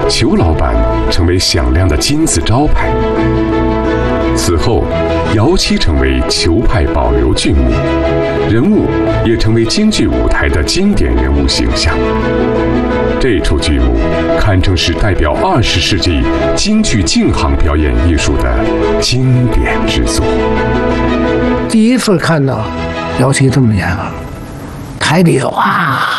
裘老板成为响亮的金字招牌。此后，姚七成为裘派保留剧目，人物也成为京剧舞台的经典人物形象。这出剧目堪称是代表20世纪京剧净行表演艺术的经典之作。 第一次看到姚七这么演，台里头啊